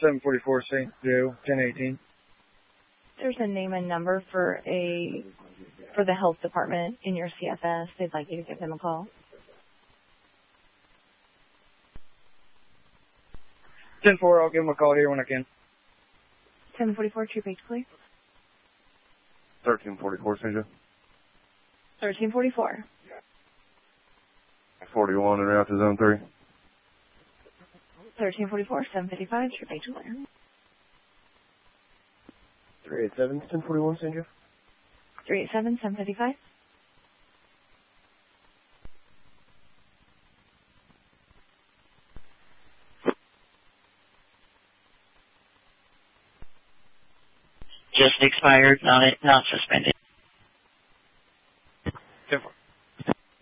744 St. Joe, 1018. There's a name and number for the health department in your CFS. They'd like you to give them a call. 10-4, I'll give them a call here when I can. 1044, True Page, please. 1344, St. Joe. 1344. 41 and out to zone 3. 1344, 755, True Page, clear. 387, 1041, St. Joe. 387, 755. Just expired, not suspended.